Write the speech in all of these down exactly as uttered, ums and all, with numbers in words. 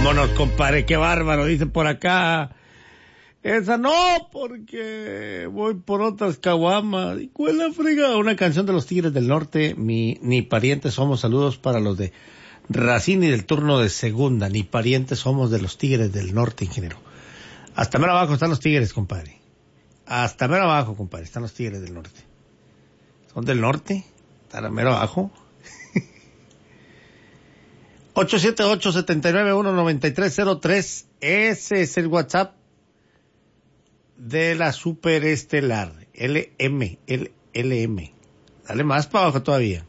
Vámonos, compadre, qué bárbaro, dicen por acá. Esa no, porque voy por otras caguamas. ¿Y cuál la frega? Una canción de los Tigres del Norte, mi, ni parientes somos, saludos para los de Racini del turno de segunda, ni parientes somos de los Tigres del Norte, ingeniero. Hasta mero abajo están los Tigres, compadre. Hasta mero abajo, compadre, están los Tigres del Norte. ¿Son del norte? ¿Están mero abajo? ocho siete ocho, siete nueve uno, nueve tres cero tres. Ese es el WhatsApp de la Superestelar. L M, L M. Dale más para abajo todavía.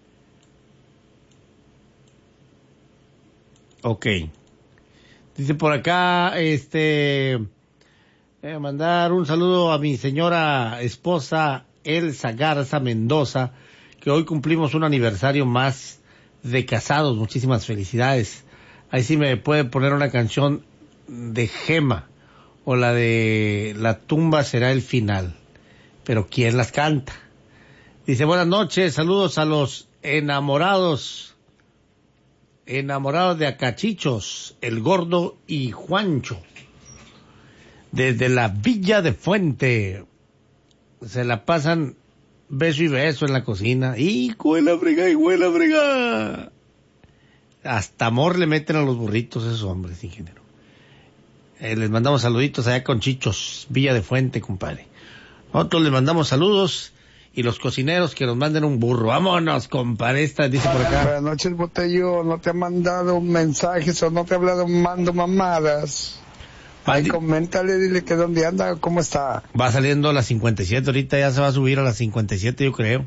Ok. Dice por acá, este, voy a mandar un saludo a mi señora esposa Elsa Garza Mendoza, que hoy cumplimos un aniversario más de casados. Muchísimas felicidades. Ahí sí me puede poner una canción de Gema o la de La tumba será el final. Pero ¿quién las canta? Dice, buenas noches, saludos a los enamorados, enamorados de Acachichos, el Gordo y Juancho. Desde la Villa de Fuente. Se la pasan beso y beso en la cocina. ¡Y huela frega, y huela frega! Hasta amor le meten a los burritos esos hombres, ingeniero. Eh, les mandamos saluditos allá con Chichos, Villa de Fuente, compadre. Nosotros les mandamos saludos y los cocineros que nos manden un burro. Vámonos, compadre. Esta dice por acá. Buenas noches, Botello. No te ha mandado mensajes o no te ha hablado mando mamadas. Ay, coméntale, dile que dónde anda, cómo está. Va saliendo a las cincuenta y siete, ahorita ya se va a subir a las cincuenta y siete, yo creo.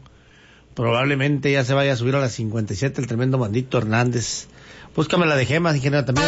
Probablemente ya se vaya a subir a las cincuenta y siete el tremendo Mandito Hernández. Búscame la de Gemas, ingeniero, también.